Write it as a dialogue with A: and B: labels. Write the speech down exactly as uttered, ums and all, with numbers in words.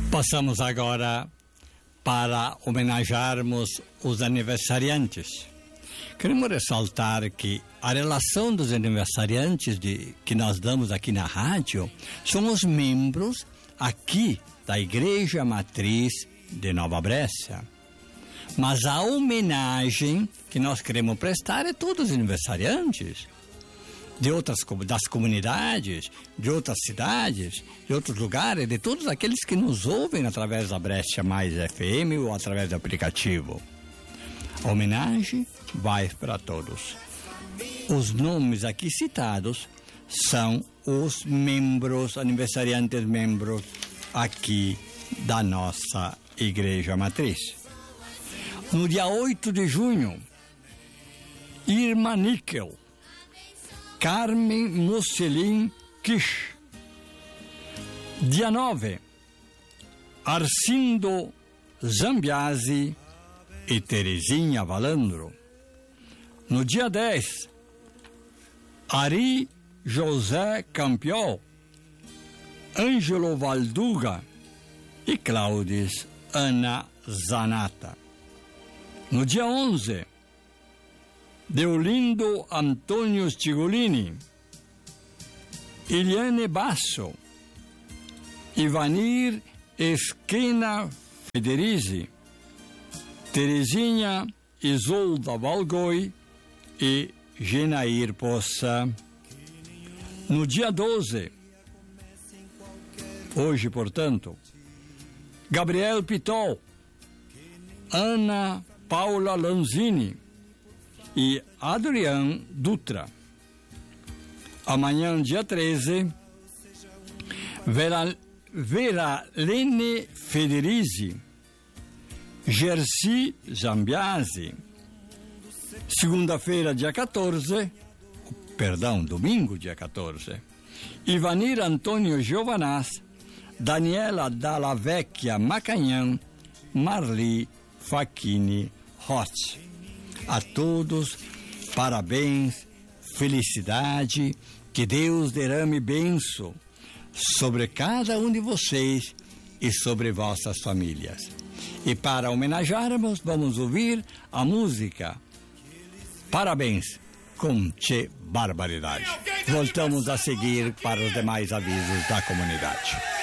A: Passamos agora para homenagearmos os aniversariantes. Queremos ressaltar que a relação dos aniversariantes de, que nós damos aqui na rádio são os membros aqui da Igreja Matriz de Nova Brécia. Mas a homenagem que nós queremos prestar é todos os aniversariantes de outras, das comunidades, de outras cidades, de outros lugares, de todos aqueles que nos ouvem através da Brescia Mais F M ou através do aplicativo. A homenagem vai para todos. Os nomes aqui citados são os membros, aniversariantes membros aqui da nossa Igreja Matriz. No dia oito de junho, Irma Níquel, Carmen Mocelin Kish. Dia nove, Arcindo Zambiasi e Terezinha Valandro. No dia dez, Ari José Campiol, Ângelo Valduga e Claudes Ana Zanata. No dia onze, Deolindo Antônio Stigolini, Iliane Basso, Ivanir Esquena Federizi, Terezinha Isolda Valgoi e Genair Poça. No dia doze, hoje, portanto, Gabriel Pitol, Ana Paula Lanzini e Adrian Dutra. Amanhã, dia treze, Vera, Veralene Federizi, Gersi Zambiasi. Segunda-feira, dia quatorze, perdão, domingo, dia quatorze, Ivanir Antônio Giovanaz, Daniela Dalla Vecchia Macanhã, Marli Facchini Hot. A todos, parabéns, felicidade, que Deus derrame bênção sobre cada um de vocês e sobre vossas famílias. E para homenagearmos, vamos ouvir a música Parabéns com Che Barbaridade. Voltamos a seguir para os demais avisos da comunidade.